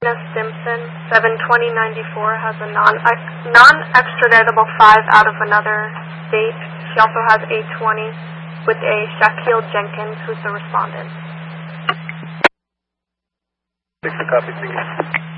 Simpson, 72094, has a non-extraditable 5 out of another state. She also has a 20 with a Shaquille Jenkins, who's the respondent. 6 copy,